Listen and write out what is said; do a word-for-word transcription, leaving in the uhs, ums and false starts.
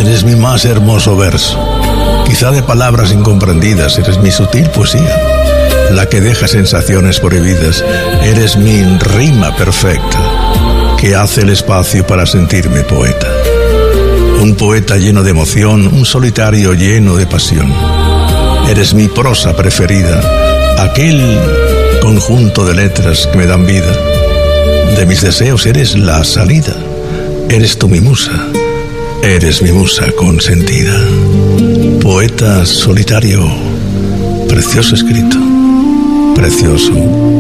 Eres mi más hermoso verso. Quizá de palabras incomprendidas, eres mi sutil poesía, la que deja sensaciones prohibidas. Eres mi rima perfecta, que hace el espacio para sentirme poeta. Un poeta lleno de emoción, un solitario lleno de pasión. Eres mi prosa preferida, aquel conjunto de letras que me dan vida. De mis deseos eres la salida. Eres tú mi musa, eres mi musa consentida. Poeta solitario, precioso escrito, precioso